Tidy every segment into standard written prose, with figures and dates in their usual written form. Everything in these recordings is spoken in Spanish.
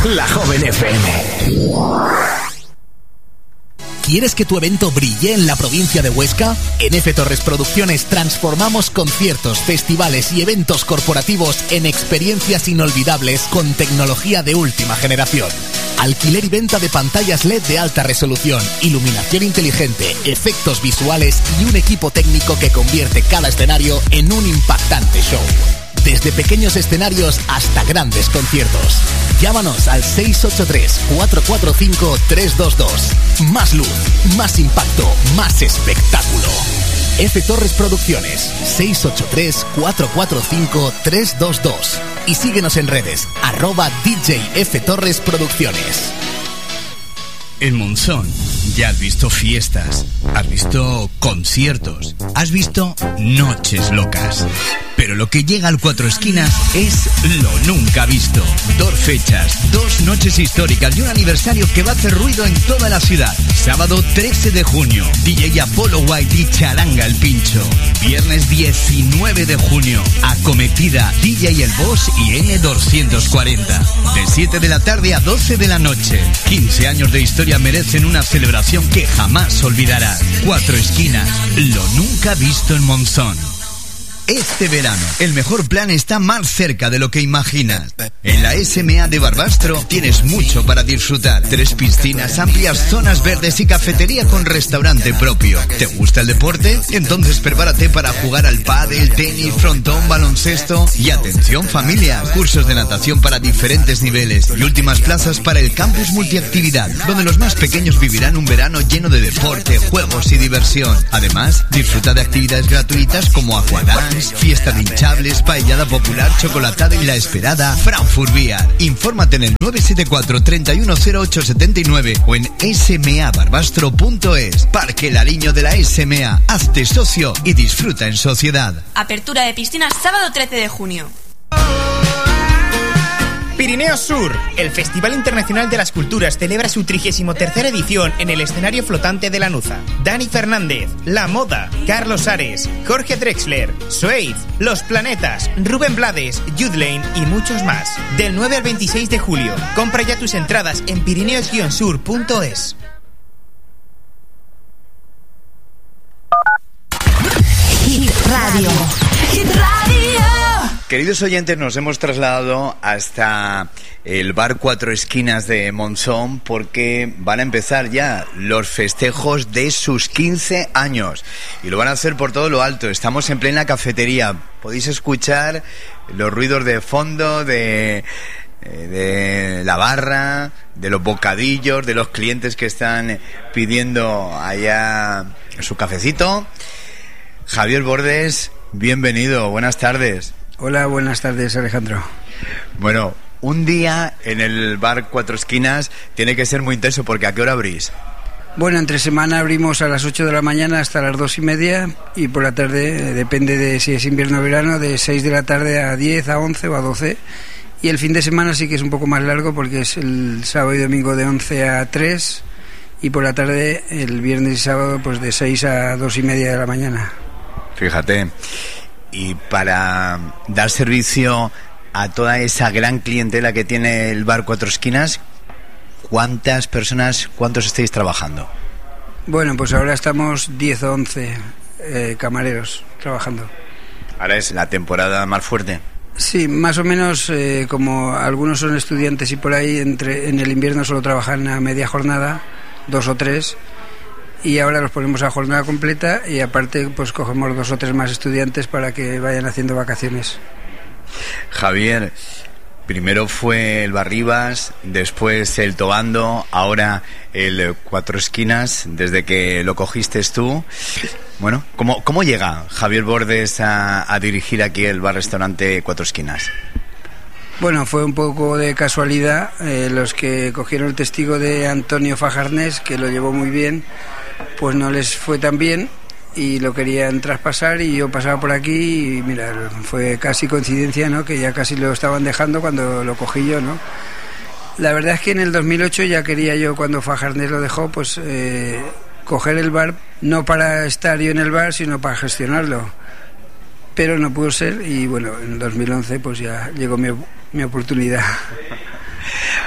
La Joven FM. ¿Quieres que tu evento brille en la provincia de Huesca? En F. Torres Producciones transformamos conciertos, festivales y eventos corporativos en experiencias inolvidables con tecnología de última generación. Alquiler y venta de pantallas LED de alta resolución, iluminación inteligente, efectos visuales y un equipo técnico que convierte cada escenario en un impactante show. Desde pequeños escenarios hasta grandes conciertos. Llámanos al 683-445-322. Más luz, más impacto, más espectáculo. F. Torres Producciones, 683-445-322. Y síguenos en redes, @DJ F. Torres Producciones. En Monzón ya has visto fiestas, has visto conciertos, has visto noches locas. Pero lo que llega al Cuatro Esquinas es lo nunca visto. 2 fechas, 2 noches históricas y un aniversario que va a hacer ruido en toda la ciudad. Sábado 13 de junio, DJ Apollo White y Charanga el Pincho. Viernes 19 de junio, Acometida, DJ El Boss y N240. De 7 de la tarde a 12 de la noche. 15 años de historia merecen una celebración que jamás olvidarás. Cuatro Esquinas, lo nunca visto en Monzón. Este verano, el mejor plan está más cerca de lo que imaginas. En la SMA de Barbastro tienes mucho para disfrutar. 3 piscinas, amplias zonas verdes y cafetería con restaurante propio. ¿Te gusta el deporte? Entonces prepárate para jugar al pádel, tenis, frontón, baloncesto y atención familia. Cursos de natación para diferentes niveles y últimas plazas para el campus multiactividad, donde los más pequeños vivirán un verano lleno de deporte, juegos y diversión. Además, disfruta de actividades gratuitas como aquadance, fiesta de hinchables, paellada popular, chocolatada y la esperada Frankfurt Beer. Infórmate en el 974 310879 o en smabarbastro.es. Parque El Aliño de la SMA. Hazte socio y disfruta en sociedad. Apertura de piscinas sábado 13 de junio. Pirineos Sur, el Festival Internacional de las Culturas celebra su 33ª edición en el escenario flotante de Lanuza. Dani Fernández, La Moda, Carlos Ares, Jorge Drexler, Suede, Los Planetas, Rubén Blades, Jude Lane y muchos más. Del 9 al 26 de julio. Compra ya tus entradas en pirineos-sur.es. Hit Radio. Hit Radio. Queridos oyentes, nos hemos trasladado hasta el bar Cuatro Esquinas de Monzón porque van a empezar ya los festejos de sus 15 años y lo van a hacer por todo lo alto. Estamos en plena cafetería, podéis escuchar los ruidos de fondo de la barra, de los bocadillos, de los clientes que están pidiendo allá su cafecito. Javier Bordes, bienvenido, buenas tardes. Hola, buenas tardes, Alejandro. Bueno, un día en el bar Cuatro Esquinas tiene que ser muy intenso, porque ¿a qué hora abrís? Bueno, entre semana abrimos a las 8 de la mañana hasta las 2:30 y por la tarde, depende de si es invierno o verano, de 6 de la tarde a 10, a 11 o a 12. Y el fin de semana sí que es un poco más largo porque es el sábado y domingo de 11 a 3 y por la tarde el viernes y sábado pues de 6 a 2:30 de la mañana. Fíjate. Y para dar servicio a toda esa gran clientela que tiene el bar Cuatro Esquinas, ¿cuántos estáis trabajando? Bueno, pues ahora estamos 10 o 11 camareros trabajando. ¿Ahora es la temporada más fuerte? Sí, más o menos, como algunos son estudiantes y por ahí en el invierno solo trabajan a media jornada, 2 o 3, y ahora los ponemos a jornada completa y aparte pues cogemos 2 o 3 más estudiantes para que vayan haciendo vacaciones. Javier, primero fue el Barribas, después el Tobando, ahora el Cuatro Esquinas, desde que lo cogiste tú. Bueno, ¿cómo llega Javier Bordes a dirigir aquí el bar-restaurante Cuatro Esquinas? Bueno, fue un poco de casualidad. Los que cogieron el testigo de Antonio Fajarnés, que lo llevó muy bien, pues no les fue tan bien y lo querían traspasar y yo pasaba por aquí y mira, fue casi coincidencia, ¿no? Que ya casi lo estaban dejando cuando lo cogí yo, ¿no? La verdad es que en el 2008 ya quería yo, cuando Fajarnés lo dejó, pues coger el bar, no para estar yo en el bar, sino para gestionarlo. Pero no pudo ser y bueno, en 2011 pues ya llegó mi oportunidad.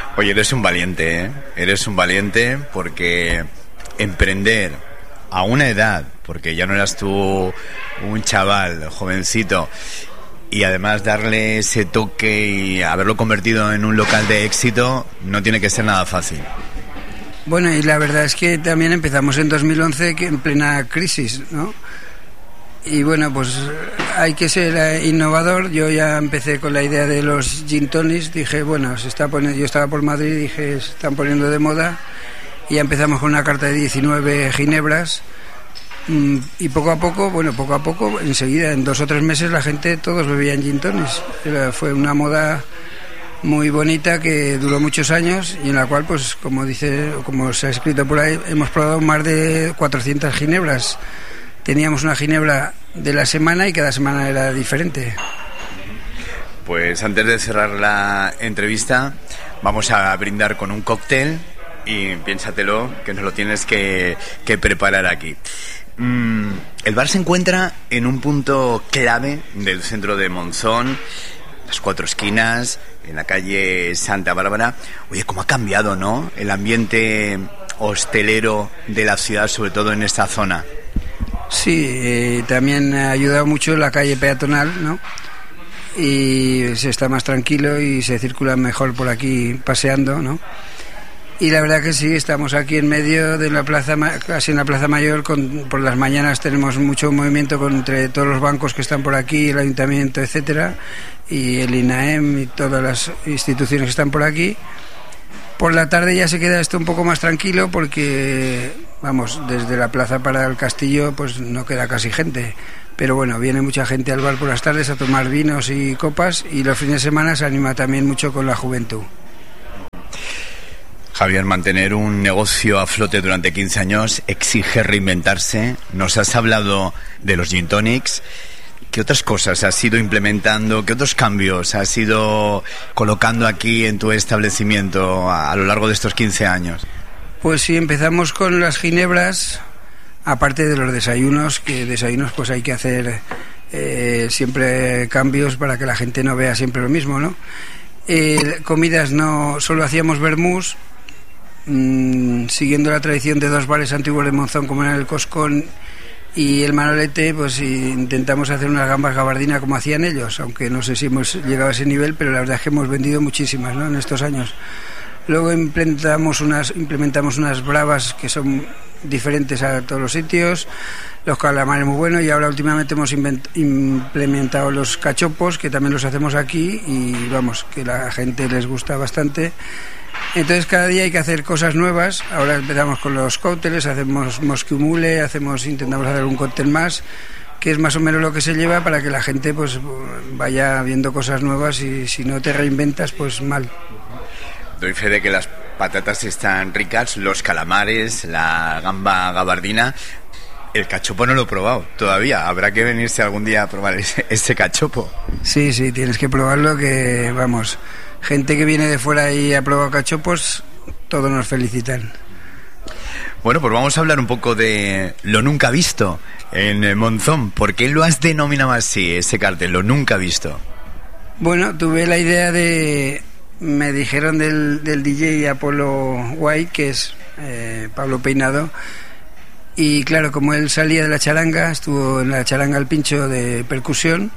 Oye, eres un valiente, ¿eh? Eres un valiente porque emprender a una edad, porque ya no eras tú un chaval, jovencito, y además darle ese toque y haberlo convertido en un local de éxito, no tiene que ser nada fácil. Bueno, y la verdad es que también empezamos en 2011 en plena crisis, ¿no? Y bueno, pues hay que ser innovador. Yo ya empecé con la idea de los gin tonics. Dije, bueno, yo estaba por Madrid y dije, se están poniendo de moda. Y ya empezamos con una carta de 19 ginebras. Y poco a poco, enseguida, en 2 o 3 meses, la gente, todos bebían gin tonics. Fue una moda muy bonita que duró muchos años y en la cual, pues como se ha escrito por ahí, hemos probado más de 400 ginebras. Teníamos una ginebra de la semana y cada semana era diferente. Pues antes de cerrar la entrevista, vamos a brindar con un cóctel y piénsatelo, que nos lo tienes que preparar aquí. El bar se encuentra en un punto clave del centro de Monzón, las 4 esquinas, en la calle Santa Bárbara. Oye, cómo ha cambiado, ¿no?, el ambiente hostelero de la ciudad, sobre todo en esta zona. Sí, también ha ayudado mucho la calle peatonal, ¿no? Y se está más tranquilo y se circula mejor por aquí paseando, ¿no? Y la verdad que sí, estamos aquí en medio de la plaza, casi en la Plaza Mayor. Por las mañanas tenemos mucho movimiento entre todos los bancos que están por aquí, el ayuntamiento, etcétera, y el INAEM y todas las instituciones que están por aquí. Por la tarde ya se queda esto un poco más tranquilo porque, vamos, desde la plaza para el castillo pues no queda casi gente. Pero bueno, viene mucha gente al bar por las tardes a tomar vinos y copas, y los fines de semana se anima también mucho con la juventud. Javier, mantener un negocio a flote durante 15 años exige reinventarse. Nos has hablado de los gin tonics. ¿Qué otras cosas has ido implementando? ¿Qué otros cambios has ido colocando aquí en tu establecimiento a lo largo de estos 15 años? Pues sí, empezamos con las ginebras, aparte de los desayunos, que desayunos pues hay que hacer siempre cambios para que la gente no vea siempre lo mismo, ¿no? Comidas no, solo hacíamos vermús, siguiendo la tradición de 2 bares antiguos de Monzón, como eran el Coscón y el Manolete. Pues intentamos hacer unas gambas gabardina como hacían ellos, aunque no sé si hemos llegado a ese nivel, pero la verdad es que hemos vendido muchísimas, ¿no?, en estos años. Luego implementamos unas bravas que son diferentes a todos los sitios, los calamares muy buenos, y ahora últimamente hemos implementado los cachopos, que también los hacemos aquí y vamos, que la gente les gusta bastante. Entonces cada día hay que hacer cosas nuevas. Ahora empezamos con los cócteles, hacemos mosquimule, intentamos hacer un cóctel más, que es más o menos lo que se lleva para que la gente pues vaya viendo cosas nuevas, y si no te reinventas pues mal. Doy fe de que las patatas están ricas, los calamares, la gamba gabardina. El cachopo no lo he probado todavía. Habrá que venirse algún día a probar ese cachopo. Sí, tienes que probarlo, que vamos, gente que viene de fuera y ha probado cachopos, todos nos felicitan. Bueno, pues vamos a hablar un poco de lo nunca visto en Monzón. ¿Por qué lo has denominado así, ese cartel, lo nunca visto? Bueno, tuve la idea me dijeron del DJ Apolo White, que es Pablo Peinado, y claro, como él salía de la charanga, estuvo en la charanga El Pincho de percusión,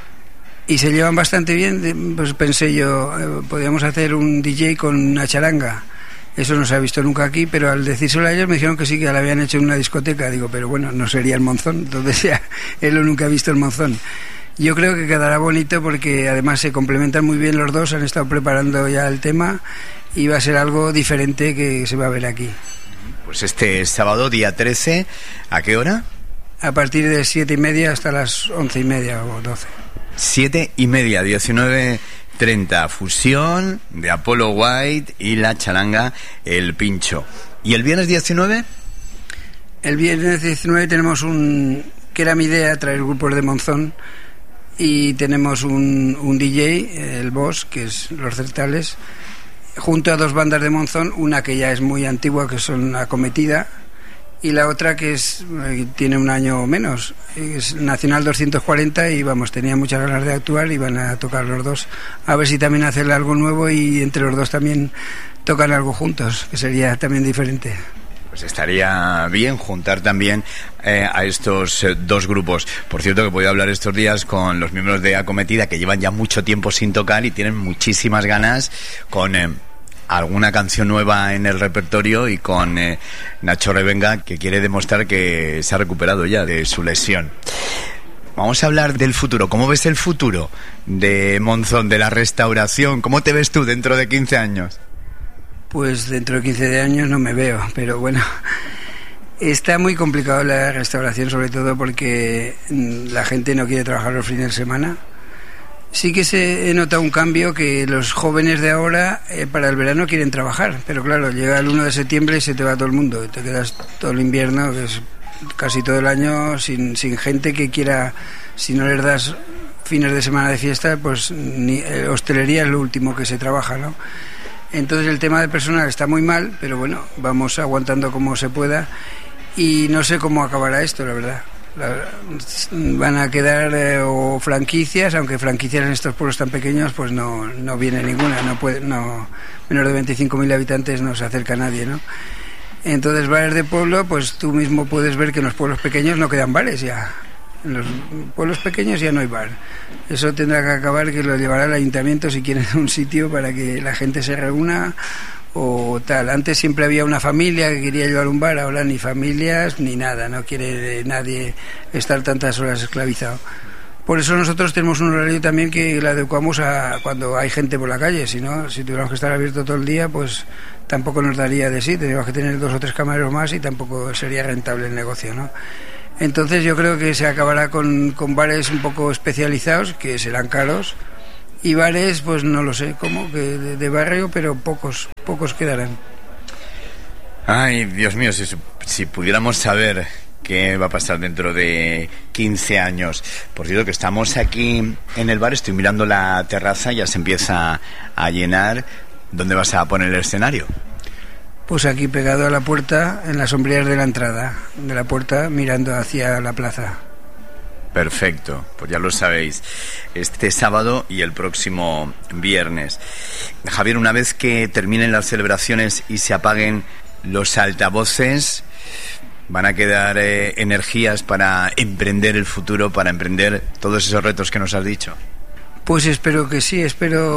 y se llevan bastante bien, pues pensé yo, podríamos hacer un DJ con una charanga. Eso no se ha visto nunca aquí, pero al decírselo a ellos me dijeron que sí, que la habían hecho en una discoteca. Digo, pero bueno, no sería el Monzón, entonces ya él lo nunca ha visto el Monzón. Yo creo que quedará bonito porque además se complementan muy bien los dos, han estado preparando ya el tema y va a ser algo diferente que se va a ver aquí. Pues este sábado, día 13, ¿a qué hora? A partir de 7:30 hasta las 11:30 o 12. 7:30, 19:30, fusión de Apolo White y la charanga El Pincho. ¿Y el viernes 19? El viernes 19 tenemos que era mi idea, traer grupos de Monzón, y tenemos un DJ, el Boss, que es Los Certales, junto a 2 bandas de Monzón, una que ya es muy antigua, que son Acometida, y la otra que tiene un año menos, es Nacional 240 y vamos, tenía muchas ganas de actuar y van a tocar los dos, a ver si también hacen algo nuevo y entre los dos también tocan algo juntos, que sería también diferente. Pues estaría bien juntar también a estos dos grupos. Por cierto, que he podido hablar estos días con los miembros de Acometida, que llevan ya mucho tiempo sin tocar y tienen muchísimas ganas con alguna canción nueva en el repertorio, y con Nacho Revenga, que quiere demostrar que se ha recuperado ya de su lesión. Vamos a hablar del futuro. ¿Cómo ves el futuro de Monzón, de la restauración? ¿Cómo te ves tú dentro de 15 años? Pues dentro de 15 años no me veo, pero bueno, está muy complicado la restauración, sobre todo porque la gente no quiere trabajar los fines de semana. Sí que se nota un cambio, que los jóvenes de ahora para el verano quieren trabajar, pero claro, llega el 1 de septiembre y se te va todo el mundo, y te quedas todo el invierno, que es casi todo el año, sin gente que quiera. Si no les das fines de semana de fiesta, pues hostelería es lo último que se trabaja, ¿no? Entonces el tema del personal está muy mal, pero bueno, vamos aguantando como se pueda y no sé cómo acabará esto, la verdad. Van a quedar o franquicias, aunque franquicias en estos pueblos tan pequeños pues no viene ninguna, menos de 25.000 habitantes no se acerca a nadie, ¿no? Entonces bares de pueblo, pues tú mismo puedes ver que en los pueblos pequeños no quedan bares ya. En los pueblos pequeños ya no hay bar. Eso tendrá que acabar, que lo llevará el ayuntamiento si quieren un sitio para que la gente se reúna o tal. Antes siempre había una familia que quería llevar un bar, ahora ni familias ni nada, no quiere nadie estar tantas horas esclavizado. Por eso nosotros tenemos un horario también que lo adecuamos a cuando hay gente por la calle, si tuviéramos que estar abierto todo el día, pues tampoco nos daría de sí, tendríamos que tener 2 o 3 camareros más y tampoco sería rentable el negocio, ¿no? Entonces yo creo que se acabará con bares un poco especializados, que serán caros, y bares, pues no lo sé, como que de barrio, pero pocos quedarán. Ay, Dios mío, si pudiéramos saber qué va a pasar dentro de 15 años. Por cierto, que estamos aquí en el bar, estoy mirando la terraza, ya se empieza a llenar. ¿Dónde vas a poner el escenario? Pues aquí pegado a la puerta, en las sombrillas de la entrada de la puerta, mirando hacia la plaza. Perfecto, pues ya lo sabéis, este sábado y el próximo viernes. Javier, una vez que terminen las celebraciones y se apaguen los altavoces, ¿van a quedar energías para emprender el futuro, para emprender todos esos retos que nos has dicho? Pues espero que sí,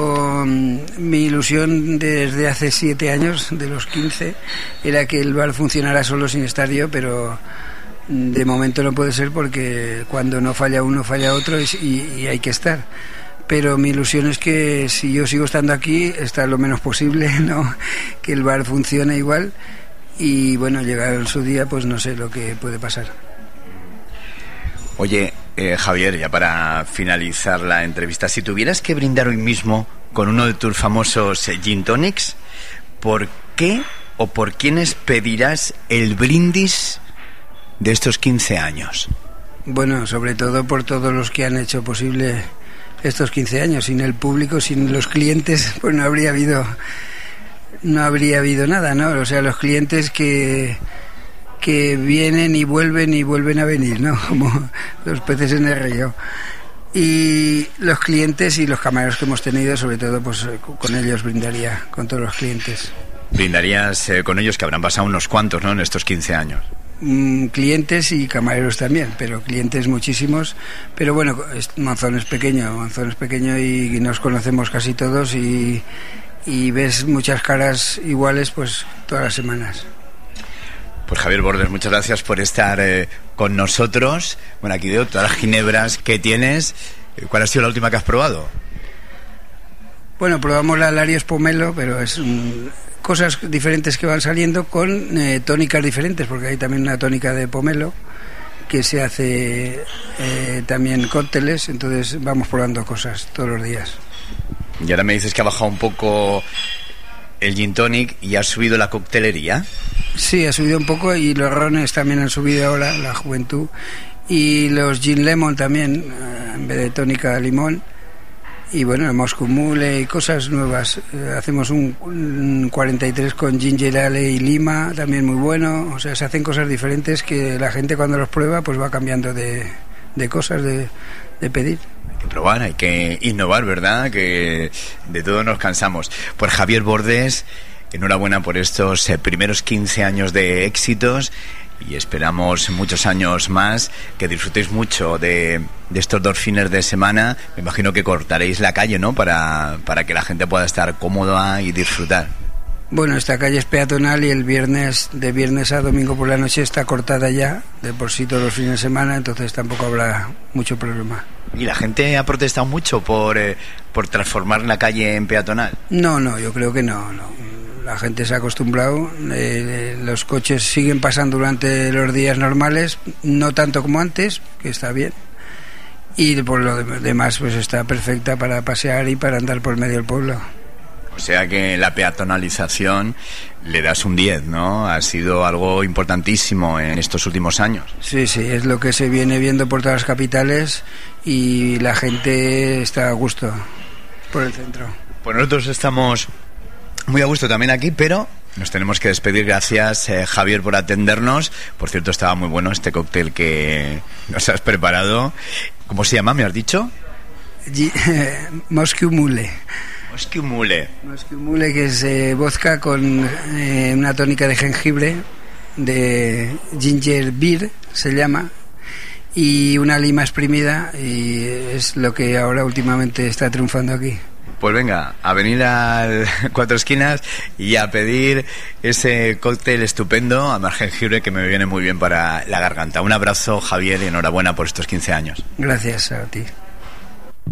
mi ilusión desde hace 7 años, de los 15, era que el bar funcionara solo sin estar yo, pero de momento no puede ser porque cuando no falla uno falla otro y hay que estar. Pero mi ilusión es que si yo sigo estando aquí, estar lo menos posible, ¿no? Que el bar funcione igual y bueno, llegar en su día, pues no sé lo que puede pasar. Oye, Javier, ya para finalizar la entrevista, si tuvieras que brindar hoy mismo con uno de tus famosos gin tonics, ¿por qué o por quiénes pedirás el brindis de estos 15 años? Bueno, sobre todo por todos los que han hecho posible estos 15 años. Sin el público, sin los clientes, pues no habría habido nada, ¿no? O sea, los clientes que vienen y vuelven a venir, ¿no? Como los peces en el río. Y los clientes y los camareros que hemos tenido, sobre todo, pues con ellos brindaría, con todos los clientes. Brindarías con ellos, que habrán pasado unos cuantos, ¿no?, en estos 15 años. Clientes y camareros también, pero clientes muchísimos. Pero bueno, Monzón es pequeño y nos conocemos casi todos y ves muchas caras iguales pues todas las semanas. Pues Javier Bordes, muchas gracias por estar con nosotros. Bueno, aquí veo todas las ginebras que tienes. ¿Cuál ha sido la última que has probado? Bueno, probamos la Larios Pomelo, pero es cosas diferentes que van saliendo con tónicas diferentes, porque hay también una tónica de pomelo que se hace también cócteles, entonces vamos probando cosas todos los días. Y ahora me dices que ha bajado un poco el gin tonic y ha subido la coctelería. Sí, ha subido un poco y los rones también han subido ahora, la juventud, y los gin lemon también, en vez de tónica limón, y bueno, el Moscow Mule y cosas nuevas. Hacemos un 43 con ginger ale y lima, también muy bueno. O sea, se hacen cosas diferentes que la gente cuando los prueba pues va cambiando de cosas de pedir. Hay que probar, hay que innovar, ¿verdad? Que de todo nos cansamos. Pues Javier Bordes, enhorabuena por estos primeros 15 años de éxitos y esperamos muchos años más, que disfrutéis mucho de estos 2 fines de semana. Me imagino que cortaréis la calle, ¿no? Para que la gente pueda estar cómoda y disfrutar. Bueno, esta calle es peatonal y de viernes a domingo por la noche está cortada ya, de por sí todos los fines de semana, entonces tampoco habrá mucho problema. ¿Y la gente ha protestado mucho por transformar la calle en peatonal? No, yo creo que no. La gente se ha acostumbrado, los coches siguen pasando durante los días normales, no tanto como antes, que está bien, y por lo demás pues está perfecta para pasear y para andar por medio del pueblo. O sea que la peatonalización le das un 10, ¿no? Ha sido algo importantísimo en estos últimos años. Sí, es lo que se viene viendo por todas las capitales y la gente está a gusto por el centro. Pues nosotros estamos muy a gusto también aquí, pero nos tenemos que despedir. Gracias, Javier, por atendernos. Por cierto, estaba muy bueno este cóctel que nos has preparado. ¿Cómo se llama, me has dicho? Moscow Mule. Moscow Mule. Moscow Mule, que es vodka con una tónica de jengibre, de ginger beer, se llama, y una lima exprimida, y es lo que ahora últimamente está triunfando aquí. Pues venga, a venir al Cuatro Esquinas y a pedir ese cóctel estupendo, además jengibre, que me viene muy bien para la garganta. Un abrazo, Javier, y enhorabuena por estos 15 años. Gracias a ti.